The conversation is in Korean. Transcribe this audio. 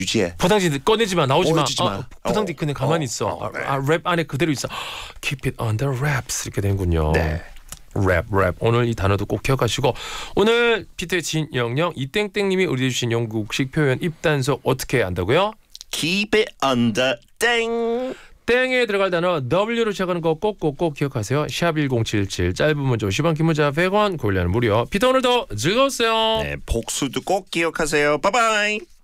유지해. 포장지 꺼내지 마. 나오지 마. 보여주지 마. 포장지 그냥 가만히 있어. 네. 랩 안에 그대로 있어. Keep it under wraps 이렇게 되는군요. 네. 랩. 오늘 이 단어도 꼭 기억하시고 오늘 피터의 진영영 이땡땡님이 의뢰주신 영국식 표현 입단속 어떻게 한다고요? Keep it under 땡. 땡에 들어갈 단어 W로 시작하는 거 꼭꼭꼭 기억하세요. 샵 1077 짧은 문자 50원 긴 문자 100원 고릴라는 무료. 피터 오늘도 즐거웠어요. 네, 복수도 꼭 기억하세요. 바이바이.